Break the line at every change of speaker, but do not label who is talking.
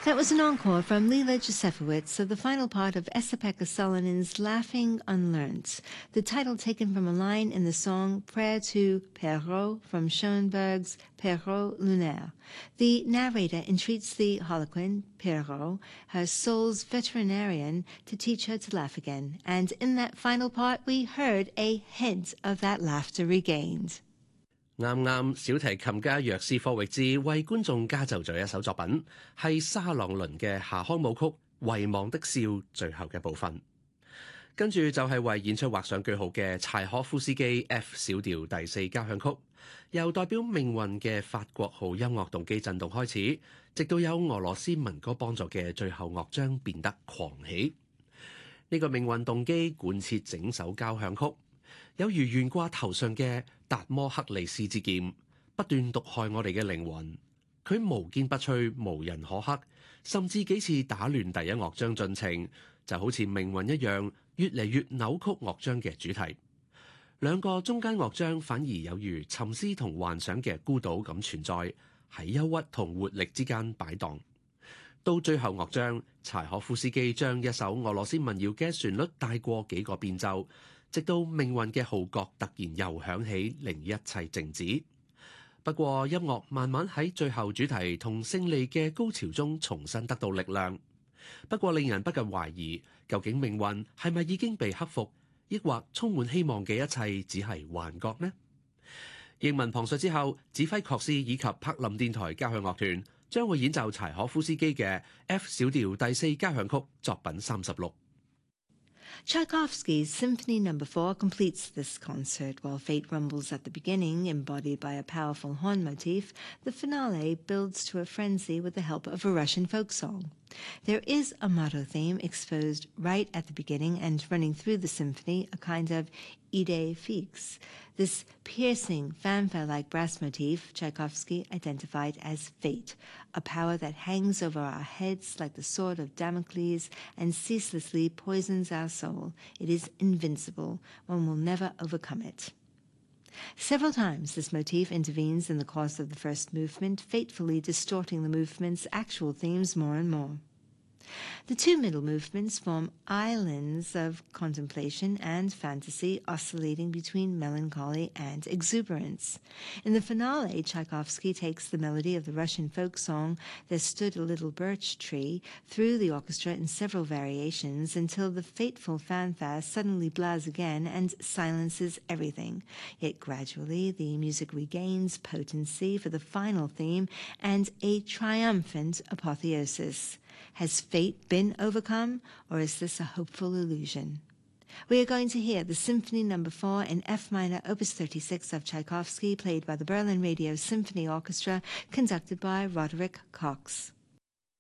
That was an encore from Lila Josefowitz of the final part of Esa-Pekka Salonin's Laughing Unlearnt, the title taken from a line in the song Prayer to Perrault from Schoenberg's Perrault Lunaire. The narrator entreats the harlequin, Perrault, her soul's veterinarian, to teach her to laugh again, and in that final part we heard a hint of that laughter regained.
啱啱小提琴家藥師霍域治為觀眾加奏咗一首作品，係沙朗倫嘅夏康舞曲《遺忘的笑》最後嘅部分。跟住就係為演出畫上句號嘅柴可夫斯基 F 小調第4交響曲，由代表命運嘅法國號音樂動機震動開始，直到有俄羅斯民歌幫助嘅最後樂章變得狂喜。呢個命運動機貫徹整首交響曲。有如懸掛頭上嘅達摩克利斯之劍，不斷毒害我哋嘅靈魂。佢無堅不摧，無人可克，甚至幾次打亂第一樂章進程，就好似命運一樣，越嚟越扭曲樂章嘅主題。兩個中間樂章反而有如沉思同幻想嘅孤島咁存在，喺憂鬱同活力之間擺盪。到最後樂章，柴可夫斯基將一首俄羅斯民謠嘅旋律帶過幾個變奏。直到命運嘅號角突然又響起，令一切靜止。不過音樂慢慢喺最後主題同勝利嘅高潮中重新得到力量。不過令人不禁懷疑，究竟命運係咪已經被克服，抑或充滿希望嘅一切只係幻覺呢？英文旁述之後，指揮確斯以及柏林電台交響樂團將會演奏柴可夫斯基嘅 F 小調第4交響曲作品36。
Tchaikovsky's Symphony No. 4 completes this concert. While fate rumbles at the beginning, embodied by a powerful horn motif, the finale builds to a frenzy with the help of a Russian folk song. There is a motto theme exposed right at the beginning and running through the symphony, a kind of idée fixe. This piercing, fanfare-like brass motif Tchaikovsky identified as fate, a power that hangs over our heads like the sword of Damocles and ceaselessly poisons our soul. It is invincible. One will never overcome it. Several times this motif intervenes in the course of the first movement, fatefully distorting the movement's actual themes more and more. The two middle movements form islands of contemplation and fantasy, oscillating between melancholy and exuberance. In the finale, Tchaikovsky takes the melody of the Russian folk song "There Stood a Little Birch Tree" through the orchestra in several variations until the fateful fanfare suddenly blares again and silences everything. Yet gradually the music regains potency for the final theme and a triumphant apotheosis. Has fate been overcome, or is this a hopeful illusion? We are going to hear the Symphony No. 4 in F minor, Opus 36 of Tchaikovsky, played by the Berlin Radio Symphony Orchestra, conducted by Roderick Cox.